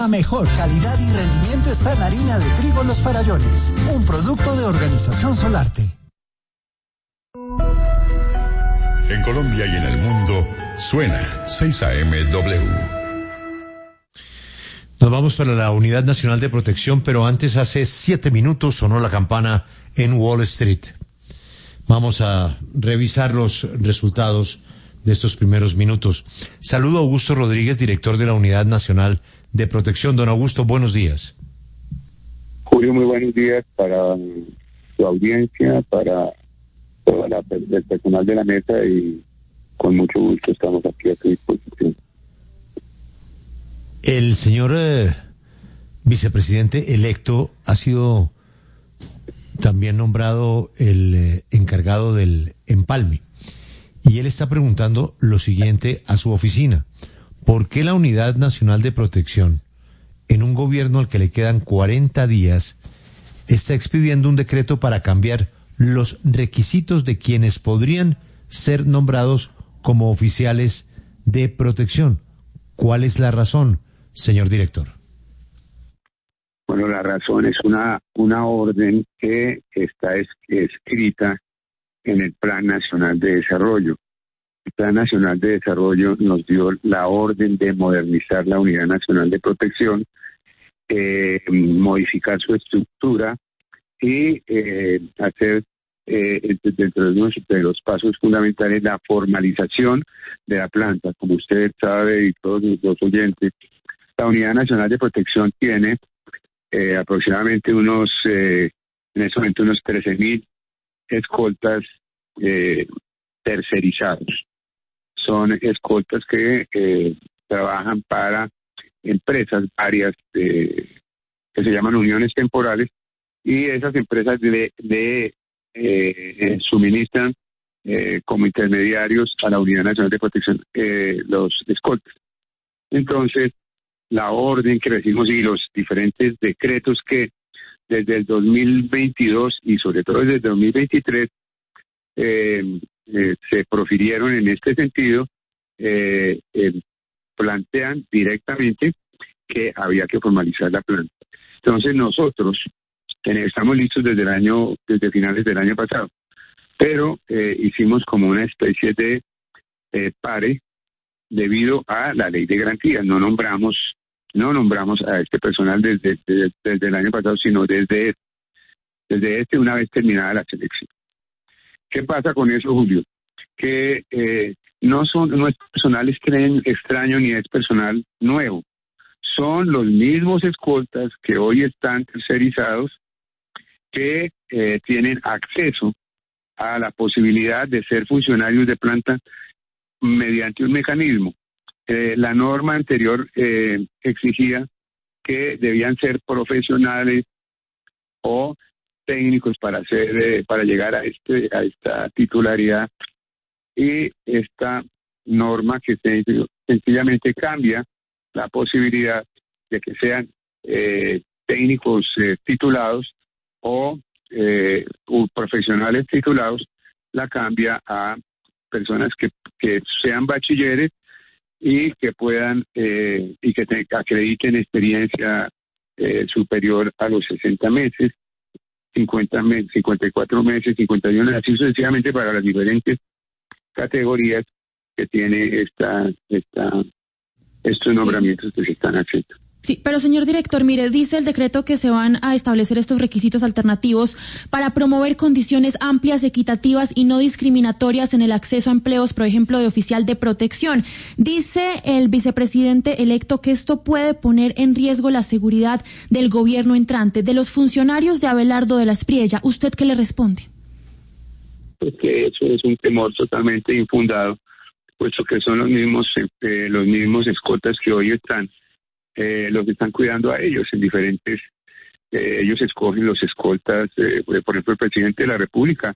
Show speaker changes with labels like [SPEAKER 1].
[SPEAKER 1] La mejor calidad y rendimiento está en harina de trigo Los Farallones, un producto de Organización Solarte.
[SPEAKER 2] En Colombia y en el mundo, suena 6am-W.
[SPEAKER 3] Nos vamos para la Unidad Nacional de Protección, pero antes, hace 7 minutos, sonó la campana en Wall Street. Vamos a revisar los resultados de estos primeros minutos. Saludo a Augusto Rodríguez, director de la Unidad Nacional de Protección. Don Augusto, buenos días.
[SPEAKER 4] Julio, muy buenos días para su audiencia, para toda el personal de la mesa, y con mucho gusto estamos aquí a su disposición.
[SPEAKER 3] El señor vicepresidente electo ha sido también nombrado el encargado del empalme. Y él está preguntando lo siguiente a su oficina. ¿Por qué la Unidad Nacional de Protección, en un gobierno al que le quedan 40 días, está expidiendo un decreto para cambiar los requisitos de quienes podrían ser nombrados como oficiales de protección? ¿Cuál es la razón, señor director?
[SPEAKER 4] Bueno, la razón es una orden que está escrita en el Plan Nacional de Desarrollo. El Plan Nacional de Desarrollo nos dio la orden de modernizar la Unidad Nacional de Protección, modificar su estructura y hacer dentro de los pasos fundamentales la formalización de la planta. Como usted sabe y todos los oyentes, la Unidad Nacional de Protección tiene aproximadamente en ese momento unos 13.000 escoltas tercerizados. Son escoltas que trabajan para empresas varias que se llaman uniones temporales, y esas empresas suministran como intermediarios a la Unidad Nacional de Protección los escoltas. Entonces, la orden que recibimos y los diferentes decretos que desde el 2022 y sobre todo desde el 2023 se profirieron en este sentido, plantean directamente que había que formalizar la planta. Entonces nosotros estamos listos desde finales del año pasado, pero hicimos como una especie de pare debido a la ley de garantías. No nombramos a este personal desde el año pasado, sino desde una vez terminada la selección. ¿Qué pasa con eso, Julio? Que no es personal extraño ni es personal nuevo. Son los mismos escoltas que hoy están tercerizados, que tienen acceso a la posibilidad de ser funcionarios de planta mediante un mecanismo. La norma anterior exigía que debían ser profesionales o técnicos para llegar a esta titularidad, y esta norma que sencillamente cambia la posibilidad de que sean técnicos titulados o profesionales titulados, la cambia a personas que sean bachilleres y que puedan y que acrediten experiencia superior a los 60 meses, 50 meses, 54 meses, 51 meses, así sucesivamente para las diferentes categorías que tiene estos nombramientos que se están haciendo.
[SPEAKER 5] Sí, pero señor director, mire, dice el decreto que se van a establecer estos requisitos alternativos para promover condiciones amplias, equitativas y no discriminatorias en el acceso a empleos, por ejemplo, de oficial de protección. Dice el vicepresidente electo que esto puede poner en riesgo la seguridad del gobierno entrante, de los funcionarios de Abelardo de la Espriella. ¿Usted qué le responde?
[SPEAKER 4] Porque eso es un temor totalmente infundado, puesto que son los mismos escoltas que hoy están los que están cuidando a ellos en diferentes, ellos escogen los escoltas, por ejemplo el presidente de la República